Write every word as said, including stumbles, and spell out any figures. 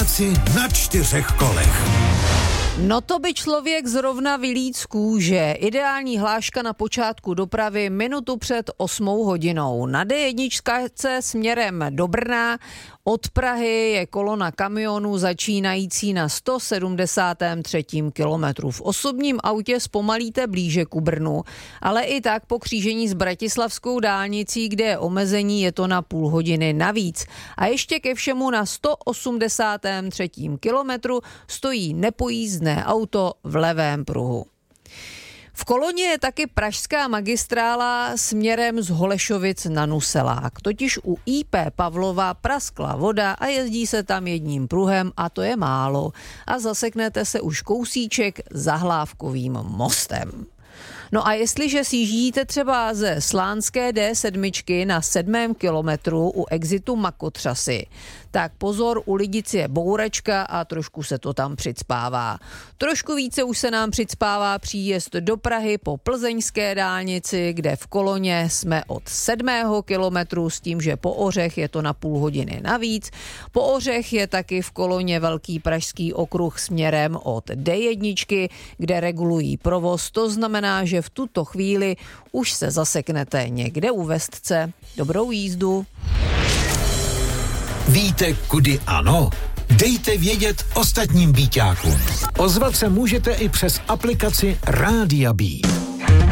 práci na čtyřech kolech. No to by člověk zrovna vylít z kůže. Ideální hláška na počátku dopravy minutu před osmou hodinou. Na D jedna směrem do Brna od Prahy je kolona kamionů začínající na sto sedmdesátém třetím kilometru. V osobním autě zpomalíte blíže ku Brnu, ale i tak po křížení s bratislavskou dálnicí, kde je omezení, je to na půl hodiny navíc. A ještě ke všemu na sto osmdesátém třetím kilometru stojí nepojízdné auto v levém pruhu. V koloně je taky pražská magistrála směrem z Holešovic na Nuselák. Totiž u I P Pavlova praskla voda a jezdí se tam jedním pruhem a to je málo. A zaseknete se už kousíček za Hlávkovým mostem. No a jestliže si jíždíte třeba ze slánské D sedm na sedmém kilometru u exitu Makotřasy, tak pozor, u Lidic je bouračka a trošku se to tam přicpává. Trošku více už se nám přicpává příjezd do Prahy po plzeňské dálnici, kde v koloně jsme od sedmého kilometru s tím, že po Ořech je to na půl hodiny navíc. Po Ořech je taky v koloně velký pražský okruh směrem od D jedna, kde regulují provoz. To znamená, že v tuto chvíli už se zaseknete někde u Vestce. Dobrou jízdu. Víte, kudy ano? Dejte vědět ostatním býťákům. Ozvat se můžete i přes aplikaci Rádia Bí.